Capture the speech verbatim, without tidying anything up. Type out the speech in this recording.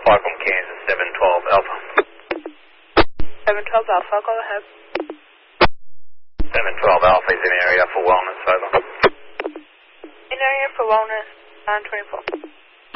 five from Kansas, seven twelve Alpha. seven twelve Alpha, go ahead. seven twelve Alpha is in area for wellness, over. In area for wellness, nine twenty-four.